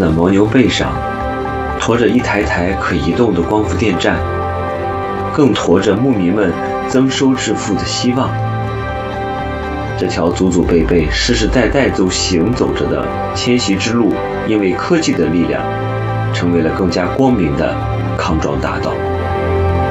的牦牛背上，驮着一台台可移动的光伏电站，更驮着牧民们增收致富的希望。这条祖祖辈辈、世世代代都行走着的迁徙之路，因为科技的力量，成为了更加光明的康庄大道。